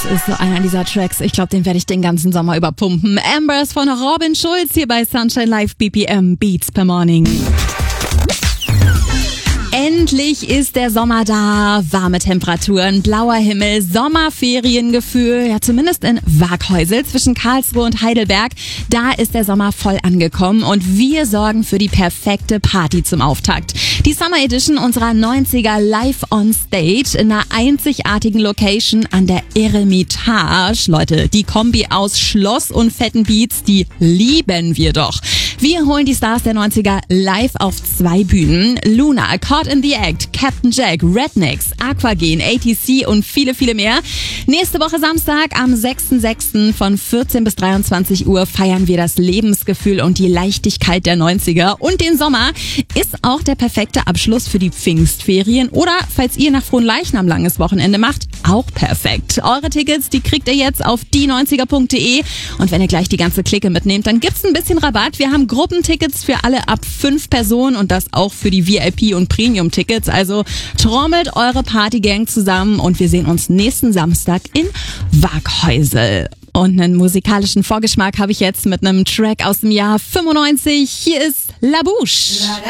ist so einer dieser Tracks. Ich glaube, den werde ich den ganzen Sommer überpumpen. Ambers von Robin Schulz hier bei Sunshine Live BPM Beats per Morning. Endlich ist der Sommer da. Warme Temperaturen, blauer Himmel, Sommerferiengefühl. Ja, zumindest in Waaghäusel zwischen Karlsruhe und Heidelberg. Da ist der Sommer voll angekommen und wir sorgen für die perfekte Party zum Auftakt. Die Summer Edition unserer 90er Live on Stage in einer einzigartigen Location an der Eremitage. Leute, die Kombi aus Schloss und fetten Beats, die lieben wir doch. Wir holen die Stars der 90er live auf 2 Bühnen. Luna, Caught in the Act, Captain Jack, Rednecks, Aquagen, ATC und viele, viele mehr. Nächste Woche Samstag am 6.6. von 14 bis 23 Uhr feiern wir das Lebensgefühl und die Leichtigkeit der 90er. Und den Sommer ist auch der perfekte Abschluss für die Pfingstferien. Oder falls ihr nach Fronleichnam langes Wochenende macht, auch perfekt. Eure Tickets, die kriegt ihr jetzt auf die90er.de. Und wenn ihr gleich die ganze Clique mitnehmt, dann gibt's ein bisschen Rabatt. Wir haben Gruppentickets für alle ab 5 Personen und das auch für die VIP- und Premium-Tickets. Also trommelt eure Partygang zusammen und wir sehen uns nächsten Samstag in Waaghäusel. Und einen musikalischen Vorgeschmack habe ich jetzt mit einem Track aus dem Jahr 95. Hier ist La Bouche.